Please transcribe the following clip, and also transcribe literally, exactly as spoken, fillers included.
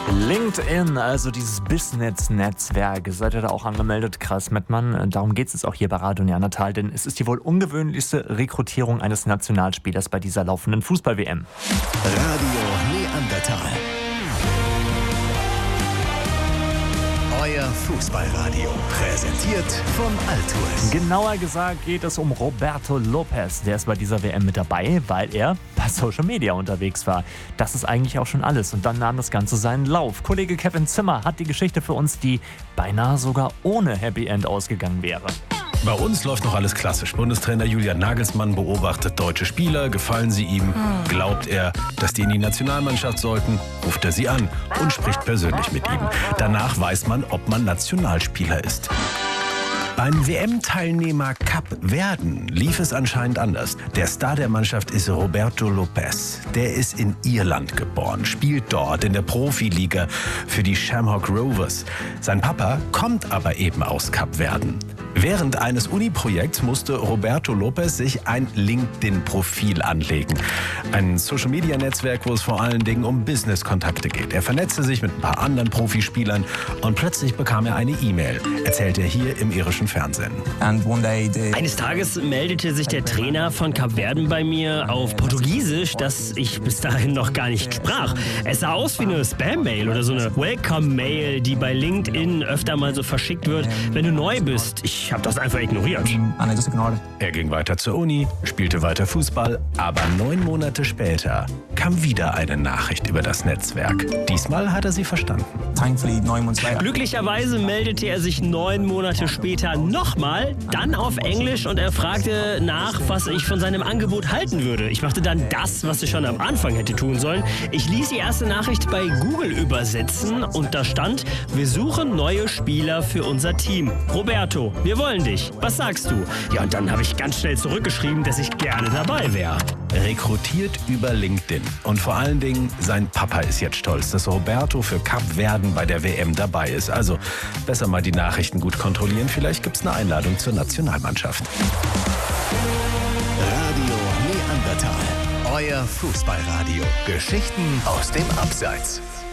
LinkedIn, also dieses Business-Netzwerk. Seid ihr da auch angemeldet? Krass, Mettmann. Darum geht es jetzt auch hier bei Radio Neandertal, denn es ist die wohl ungewöhnlichste Rekrutierung eines Nationalspielers bei dieser laufenden Fußball-W M. Radio Neandertal. Euer Fußballradio, präsentiert von Altours. Genauer gesagt geht es um Roberto Lopez. Der ist bei dieser W M mit dabei, weil er bei Social Media unterwegs war. Das ist eigentlich auch schon alles. Und dann nahm das Ganze seinen Lauf. Kollege Kevin Zimmer hat die Geschichte für uns, die beinahe sogar ohne Happy End ausgegangen wäre. Bei uns läuft noch alles klassisch. Bundestrainer Julian Nagelsmann beobachtet deutsche Spieler. Gefallen sie ihm? Glaubt er, dass die in die Nationalmannschaft sollten? Ruft er sie an und spricht persönlich mit ihnen. Danach weiß man, ob man Nationalspieler ist. Beim W M-Teilnehmer Kap Verden lief es anscheinend anders. Der Star der Mannschaft ist Roberto Lopez. Der ist in Irland geboren, spielt dort in der Profiliga für die Shamrock Rovers. Sein Papa kommt aber eben aus Kap Verden. Während eines Uni-Projekts musste Roberto Lopez sich ein LinkedIn-Profil anlegen. Ein Social-Media-Netzwerk, wo es vor allen Dingen um Business-Kontakte geht. Er vernetzte sich mit ein paar anderen Profispielern und plötzlich bekam er eine E-Mail, erzählt er hier im irischen Fernsehen. Eines Tages meldete sich der Trainer von Kap Verden bei mir auf Portugiesisch, das ich bis dahin noch gar nicht sprach. Es sah aus wie eine Spam-Mail oder so eine Welcome-Mail, die bei LinkedIn öfter mal so verschickt wird, wenn du neu bist. Ich habe das einfach ignoriert. Er ging weiter zur Uni, spielte weiter Fußball, aber neun Monate später kam wieder eine Nachricht über das Netzwerk. Diesmal hat er sie verstanden. Glücklicherweise meldete er sich neun Monate später nochmal, dann auf Englisch, und er fragte nach, was ich von seinem Angebot halten würde. Ich machte dann das, was ich schon am Anfang hätte tun sollen. Ich ließ die erste Nachricht bei Google übersetzen und da stand: Wir suchen neue Spieler für unser Team. Roberto, wir wollen dich. Was sagst du? Ja, und dann habe ich ganz schnell zurückgeschrieben, dass ich gerne dabei wäre. Rekrutiert über LinkedIn. Und vor allen Dingen, sein Papa ist jetzt stolz, dass Roberto für Kap Verden bei der W M dabei ist. Also besser mal die Nachrichten gut kontrollieren. Vielleicht gibt es eine Einladung zur Nationalmannschaft. Radio Neandertal. Euer Fußballradio. Geschichten aus dem Abseits.